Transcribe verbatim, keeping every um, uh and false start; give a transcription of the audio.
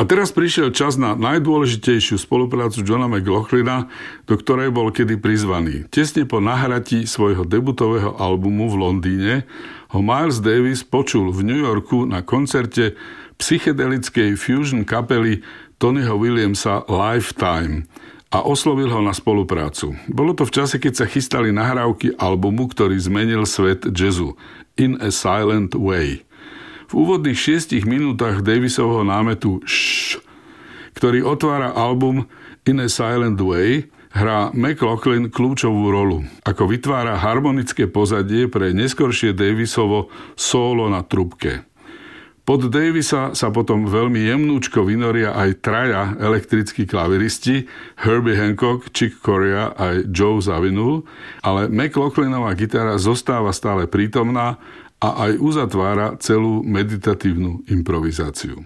A teraz prišiel čas na najdôležitejšiu spoluprácu Johna McLaughlina, do ktorej bol kedy prizvaný. Tesne po nahratí svojho debutového albumu v Londýne ho Miles Davis počul v New Yorku na koncerte psychedelickej fusion kapely Tonyho Williamsa Lifetime a oslovil ho na spoluprácu. Bolo to v čase, keď sa chystali nahrávky albumu, ktorý zmenil svet jazzu, In a Silent Way. V úvodných šiestich minútach Davisovho námetu Shh, ktorý otvára album In a Silent Way, hrá McLaughlin kľúčovú rolu, ako vytvára harmonické pozadie pre neskoršie Davisovo solo na trubke. Pod Davisa sa potom veľmi jemnúčko vynoria aj traja elektrickí klaviristi, Herbie Hancock, Chick Corea a Joe Zawinul, ale McLaughlinová gitara zostáva stále prítomná a aj uzatvára celú meditatívnu improvizáciu.